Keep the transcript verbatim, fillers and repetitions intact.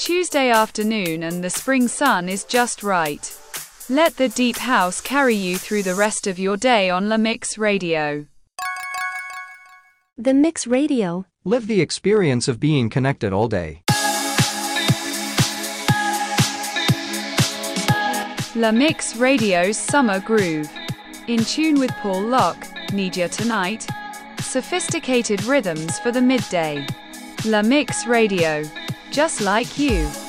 Tuesday afternoon and the spring sun is just right. Let the deep house carry you through the rest of your day on La Mix Radio. The Mix Radio. Live the experience of being connected all day. La Mix Radio's Summer Groove. In tune with Paul Locke, Need Ya Tonight. Sophisticated rhythms for the midday. La Mix Radio. Just like you.